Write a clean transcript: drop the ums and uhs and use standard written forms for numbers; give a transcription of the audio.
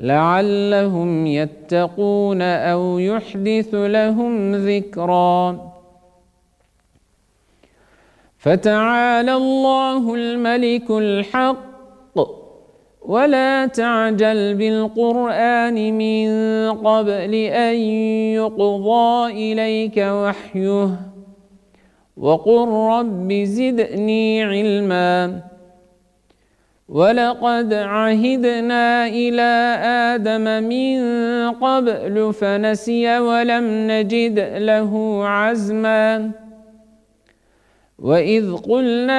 لعلهم يتقون أو يحدث لهم ذكرا. فتعالى الله الملك الحق ولا تعجل بالقرآن من قبل أن يقضى إليك وحيه وقل رب زدني علما. ولقد عهدنا إلى آدم من قبل فنسي ولم نجد له عزما. وإذ قلنا